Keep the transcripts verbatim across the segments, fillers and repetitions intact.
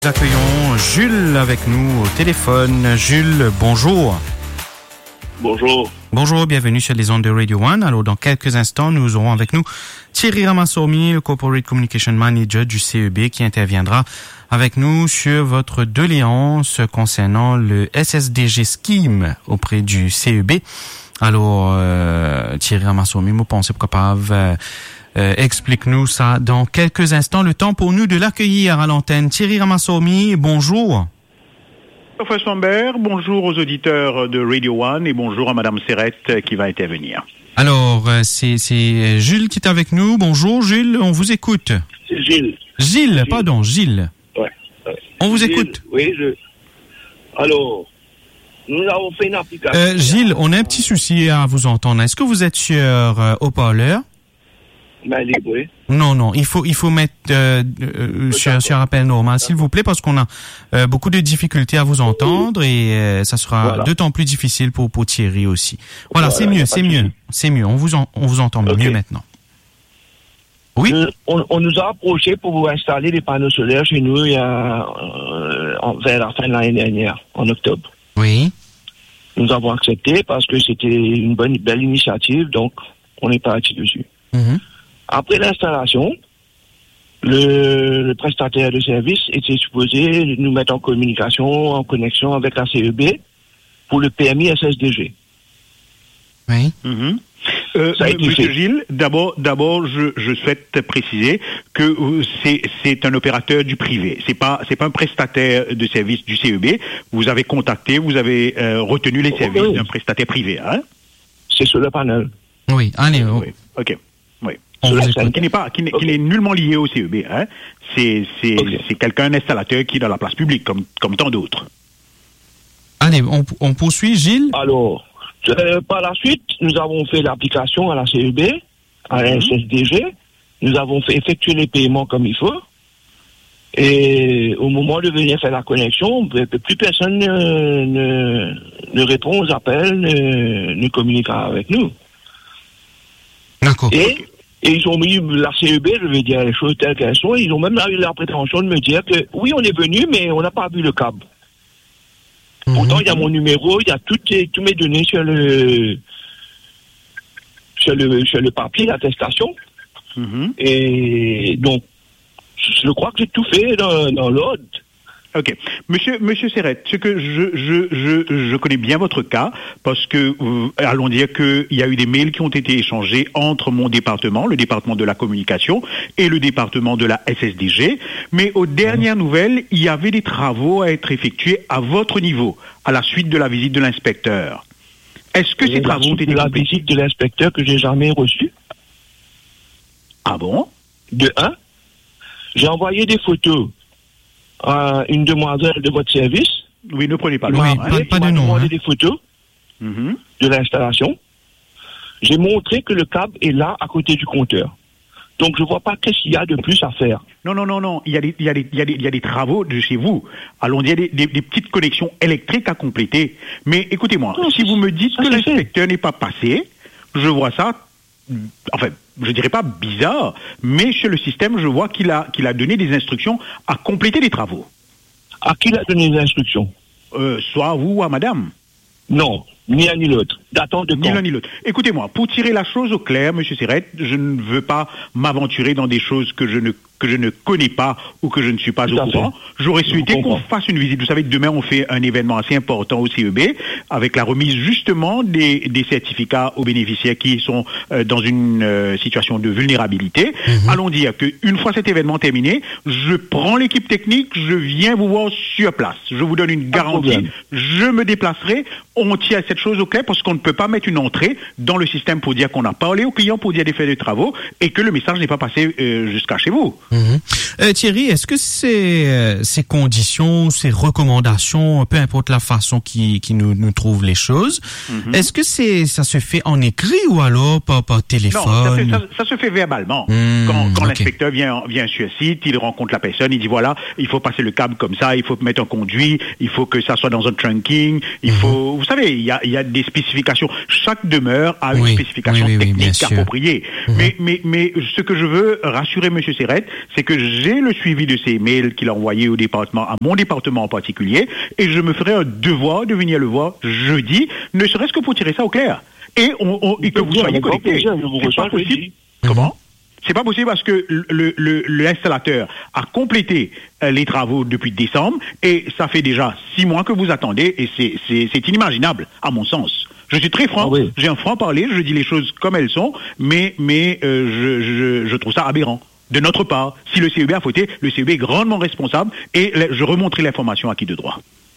Nous accueillons Jules avec nous au téléphone. Jules, bonjour. Bonjour. Bonjour, bienvenue sur les ondes de Radio One. Alors, dans quelques instants, nous aurons avec nous Thierry Ramassoumi, le Corporate Communication Manager du C E B, qui interviendra avec nous sur votre doléance concernant le S S D G Scheme auprès du C E B. Alors, euh, Thierry Ramassoumi, vous pensez capable euh, Euh, explique-nous ça dans quelques instants. Le temps pour nous de l'accueillir à l'antenne. Thierry Ramassoumi, bonjour. Professeur Mbert, bonjour aux auditeurs de Radio One et bonjour à Madame Serrette qui va intervenir. Alors, c'est, c'est Jules qui est avec nous. Bonjour Jules, on vous écoute. C'est Gilles. Gilles, Gilles. pardon, Gilles. Ouais. ouais. On vous Gilles, écoute. Oui, je... Alors, nous avons fait une application. Euh, Gilles, on a un petit souci à vous entendre. Est-ce que vous êtes sur euh, haut-parleur? Ben, libre, oui. Non, non, il faut il faut mettre euh, euh, sur, sur appel normal, s'il vous plaît, parce qu'on a euh, beaucoup de difficultés à vous entendre et euh, ça sera Voilà. d'autant plus difficile pour pour Thierry aussi. Voilà, Voilà, c'est y a mieux, pas c'est de mieux, souci. c'est mieux. On vous en, on vous entend Ok. mieux maintenant. Oui. Nous- on, on nous a approché pour vous installer des panneaux solaires chez nous il y a, euh, en- vers la fin de l'année dernière, en octobre. Oui. Nous avons accepté parce que c'était une bonne, belle initiative, donc on est parti dessus. Mhm. Après l'installation, le, le prestataire de service était supposé nous mettre en communication, en connexion avec la C E B pour le P M I S S D G. Oui. Mhm. Euh, Ça a été Monsieur fait. Gilles, d'abord, d'abord, je, je souhaite préciser que euh, c'est, c'est un opérateur du privé. C'est pas, c'est pas un prestataire de service du C E B. Vous avez contacté, vous avez euh, retenu les services Oui. d'un prestataire privé, hein? C'est sur le panel. Oui. Allez, oh, Oui. Ok. Oui. on Sur vous la écoute. scène. Qui n'est pas, qui n'est, Ok. qui n'est nullement lié au C E B, hein? C'est, c'est, Ok. c'est quelqu'un, un installateur qui est dans la place publique, comme, comme tant d'autres. Allez, on, on poursuit, Gilles. Alors, euh, par la suite, nous avons fait l'application à la C E B, à la S S D G. Nous avons fait effectuer les paiements comme il faut. Et au moment de venir faire la connexion, plus personne ne, ne, ne répond aux appels, ne, ne communique avec nous. D'accord. Et, et ils ont mis la C E B, je vais dire les choses telles qu'elles sont, ils ont même eu la prétention de me dire que oui, on est venu, mais on n'a pas vu le câble. Mhm. Pourtant, il y a mon numéro, il y a toutes les, toutes mes données sur le, sur le, sur le papier, l'attestation. Mhm. Et donc, je crois que j'ai tout fait dans, dans l'ordre. Ok, Monsieur Monsieur Serrette, ce que je je je je connais bien votre cas parce que euh, allons dire que il y a eu des mails qui ont été échangés entre mon département, le département de la communication et le département de la S S D G, mais aux dernières nouvelles, il y avait des travaux à être effectués à votre niveau à la suite de la visite de l'inspecteur. Est-ce que ces travaux ont été la complétés? visite de l'inspecteur que j'ai jamais reçue. Ah bon? De un, j'ai envoyé des photos à une demoiselle de votre service. Oui, ne prenez pas le Oui, temps, pas- hein. pas qui de m'a nom, demandé hein. des photos Mhm. de l'installation. J'ai montré que le câble est là, à côté du compteur. Donc, je vois pas qu'est-ce qu'il y a de plus à faire. Non, non, non, non. Il y a des, il y a des, il y a des, il y a des travaux de chez vous. Allons dire des, des, des petites connexions électriques à compléter. Mais écoutez-moi, Non, si vous me dites ça, que c'est fait. l'inspecteur n'est pas passé, je vois ça, enfin, je dirais pas bizarre, mais chez le système, je vois qu'il a, qu'il a donné des instructions à compléter les travaux. À qui il a donné les instructions? Euh, soit à vous ou à madame. Non, ni l'un ni l'autre. Datant de Ni quand? l'un ni l'autre. Écoutez-moi, pour tirer la chose au clair, Monsieur Serrette, je ne veux pas m'aventurer dans des choses que je ne que je ne connais pas ou que je ne suis pas Tout au à fait. courant. J'aurais Je souhaité qu'on comprends. fasse une visite. Vous savez, demain on fait un événement assez important au C E B avec la remise justement des, des certificats aux bénéficiaires qui sont euh, dans une euh, situation de vulnérabilité. Mhm. Allons dire qu'une fois cet événement terminé, je prends l'équipe technique, je viens vous voir sur place. Je vous donne une Pas de garantie. problème. Je me déplacerai. On tient cette chose au clair parce qu'on ne peut pas mettre une entrée dans le système pour dire qu'on a parlé au client pour dire des faits de travaux et que le message n'est pas passé euh, jusqu'à chez vous. Mhm. Euh, Thierry, est-ce que ces, euh, ces conditions, ces recommandations, peu importe la façon qui, qui nous, nous trouve les choses, Mhm. est-ce que c'est ça se fait en écrit ou alors par, par téléphone? Non, ça, fait- ça- ça se fait verbalement. Hmm, quand quand ok. l'inspecteur vient, vient sur site, il rencontre la personne, il dit voilà, il faut passer le câble comme ça, il faut mettre un conduit, il faut que ça soit dans un trunking, il faut, vous savez, il y a, il il y a des spécifications. Chaque demeure a une oui, spécification oui, oui, technique oui, appropriée. Mm-hmm. Mais, mais, mais ce que je veux rassurer M. Serrette, c'est que j'ai le suivi de ces mails qu'il a envoyés au département, à mon département en particulier, et je me ferai un devoir de venir le voir jeudi, ne serait-ce que pour tirer ça au clair. Et, on, on, et que vous soyez connectés. C'est pas possible. Comment? C'est pas possible parce que le, le, l'installateur a complété euh, les travaux depuis décembre et ça fait déjà six mois que vous attendez et c'est, c'est, c'est inimaginable, à mon sens. Je suis très franc, ah oui. J'ai un franc parler, je dis les choses comme elles sont, mais, mais euh, je, je, je trouve ça aberrant. De notre part, si le C E B a fauté, le C E B est grandement responsable et je remonterai l'information à qui de droit.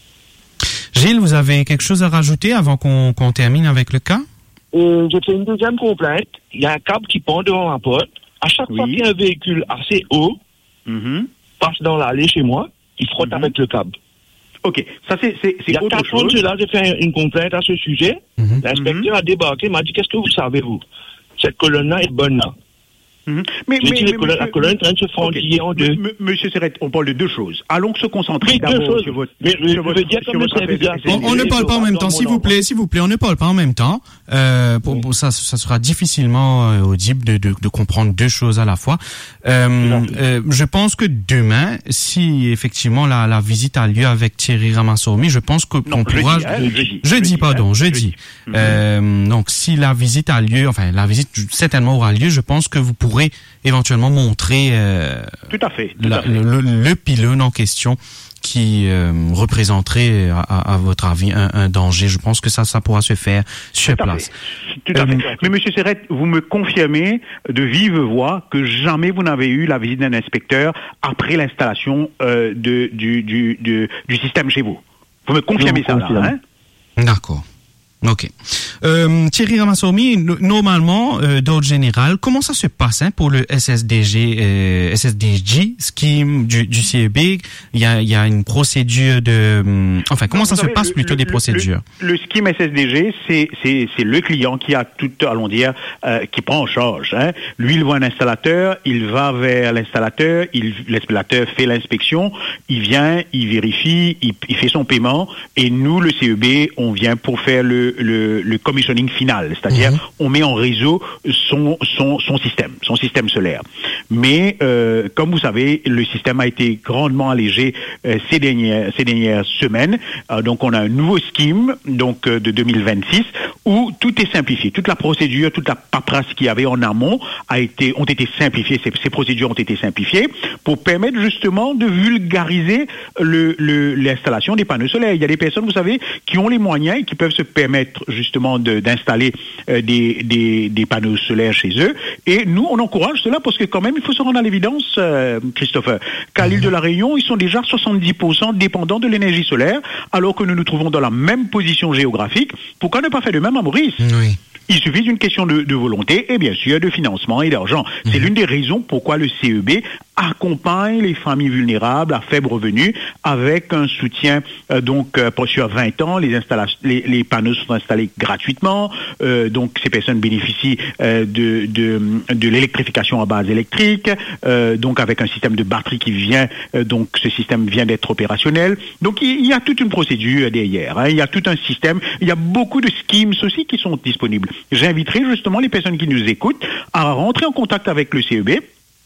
Gilles, vous avez quelque chose à rajouter avant qu'on, qu'on termine avec le cas? Euh, j'ai fait une deuxième complainte. Il y a un câble qui pend devant ma porte. À chaque oui. fois qu'il y a un véhicule assez haut, mm-hmm. passe dans l'allée chez moi, il frotte mm-hmm. avec le câble. Ok, ça c'est, c'est, c'est il y a autre quatre chose. ans, là, j'ai fait une complainte à ce sujet. Mm-hmm. L'inspecteur mm-hmm. a débarqué, m'a dit, qu'est-ce que vous savez, vous? Cette colonne-là est bonne, là. Mmh. Mais, mais, mais, colonnes, la colonne est en train de se frontiller okay. en deux. M- Monsieur Serrette, on parle de deux choses. Allons se concentrer oui, d'abord sur votre... Mais, sur je votre, veux dire sur votre on, on ne parle pas en même temps, s'il vous plaît, s'il vous plaît, on ne parle pas en même temps. Euh, pour, pour ça, ça sera difficilement euh, audible de, de, de comprendre deux choses à la fois. Euh, euh, je pense que demain, si effectivement la, la visite a lieu avec Thierry Ramassoumi, je pense que non, qu'on pourra... Jeudi, hein, jeudi, jeudi, jeudi, pardon, hein, jeudi. jeudi. Euh, mm-hmm. Donc, si la visite a lieu, enfin, la visite certainement aura lieu, je pense que vous pourrez éventuellement montrer euh, tout à fait, tout la, à fait. Le, le, le pylône en question qui euh, représenterait à, à votre avis un, un danger. Je pense que ça, ça pourra se faire sur tout place. Tout à euh, fait. Mais Monsieur Serrette, vous me confirmez de vive voix que jamais vous n'avez eu la visite d'un inspecteur après l'installation euh, de, du, du, du, du système chez vous. Vous me confirmez ça, là, hein? D'accord. Ok. Euh, Thierry Ramassoumi, normalement, euh, d'ordre général, comment ça se passe hein, pour le S S D G, euh, S S D G scheme du, du C E B? Il y a, il y a une procédure de, hum, enfin, comment non, ça se passe le, plutôt le, des procédures? Le, le scheme S S D G, c'est, c'est, c'est le client qui a tout, allons dire, euh, qui prend en charge. Hein. Lui, il voit un installateur, il va vers l'installateur, il, l'installateur fait l'inspection, il vient, il vérifie, il, il fait son paiement, et nous, le C E B, on vient pour faire le Le, le commissioning final, c'est-à-dire mmh. on met en réseau son, son, son système, son système solaire. Mais euh, comme vous savez, le système a été grandement allégé euh, ces dernières ces dernières semaines. Euh, donc on a un nouveau scheme donc euh, de deux mille vingt-six où tout est simplifié, toute la procédure, toute la paperasse qu'il y avait en amont a été ont été simplifiées. Ces, ces procédures ont été simplifiées pour permettre justement de vulgariser le, le l'installation des panneaux solaires. Il y a des personnes, vous savez, qui ont les moyens et qui peuvent se permettre justement de, d'installer euh, des, des, des panneaux solaires chez eux. Et nous, on encourage cela parce que quand même, il faut se rendre à l'évidence, euh, Christopher, qu'à l'île de la Réunion, ils sont déjà soixante-dix pour cent dépendants de l'énergie solaire, alors que nous nous trouvons dans la même position géographique. Pourquoi ne pas faire de même à Maurice? Oui. Il suffit d'une question de, de volonté et bien sûr de financement et d'argent. Mmh. C'est l'une des raisons pourquoi le C E B accompagne les familles vulnérables à faible revenu avec un soutien euh, donc euh, pour sur vingt ans. Les, installa- les, les panneaux sont installés gratuitement, euh, donc ces personnes bénéficient euh, de, de, de l'électrification à base électrique, euh, donc avec un système de batterie qui vient, euh, donc ce système vient d'être opérationnel. Donc il, il y a toute une procédure derrière, hein, il y a tout un système, il y a beaucoup de schemes aussi qui sont disponibles. J'inviterai justement les personnes qui nous écoutent à rentrer en contact avec le C E B,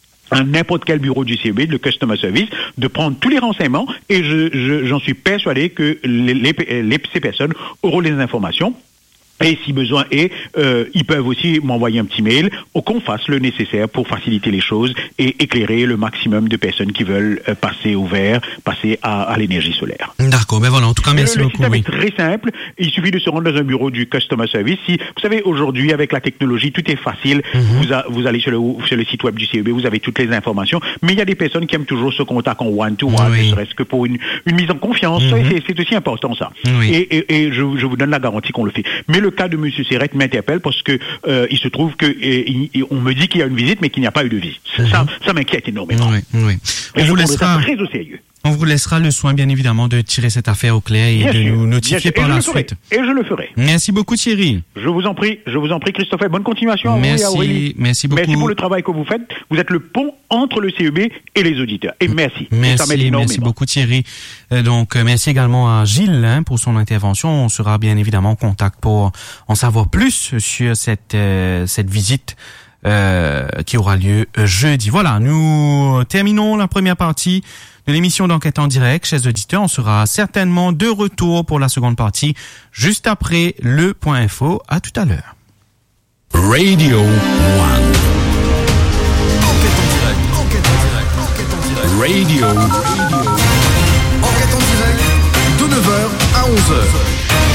à n'importe quel bureau du C E B, le Customer Service, de prendre tous les renseignements et je, je, j'en suis persuadé que les, les, les, ces personnes auront les informations. Et si besoin est, euh, ils peuvent aussi m'envoyer un petit mail ou qu'on fasse le nécessaire pour faciliter les choses et éclairer le maximum de personnes qui veulent euh, passer au vert, passer à, à l'énergie solaire. D'accord, ben voilà, en tout cas, merci le, beaucoup. Le système oui. est très simple. Il suffit de se rendre dans un bureau du Customer Service. Si, vous savez, aujourd'hui, avec la technologie, tout est facile. Mm-hmm. Vous, a, vous allez sur le, sur le site web du C E B, vous avez toutes les informations. Mais il y a des personnes qui aiment toujours ce contact en one-to-one, oui. ne serait-ce que pour une, une mise en confiance. Mm-hmm. C'est, c'est aussi important, ça. Oui. Et, et, et je, je vous donne la garantie qu'on le fait. Mais le cas de M. Serrette m'interpelle parce que euh, il se trouve que et, et, on me dit qu'il y a une visite mais qu'il n'y a pas eu de visite. Mm-hmm. Ça, ça m'inquiète énormément. Oui, oui. Et on je vous laissera très au sérieux. On vous laissera le soin, bien évidemment, de tirer cette affaire au clair et bien de sûr, nous notifier par la suite. Et je le ferai. Merci beaucoup, Thierry. Je vous en prie, je vous en prie, Christophe. Bonne continuation à merci, vous et à Aurélie. Merci beaucoup. Merci pour le travail que vous faites. Vous êtes le pont entre le C E B et les auditeurs. Et merci. Merci, et ça merci beaucoup, Thierry. Euh, donc, euh, merci également à Gilles hein, pour son intervention. On sera bien évidemment en contact pour en savoir plus sur cette euh, cette visite euh, qui aura lieu jeudi. Voilà, nous terminons la première partie de l'émission d'Enquête en direct, chers auditeurs. On sera certainement de retour pour la seconde partie, juste après le point info. À tout à l'heure. Radio One. Enquête en direct, enquête en direct, enquête en direct. Radio. Radio. Enquête en direct, de neuf heures à onze heures.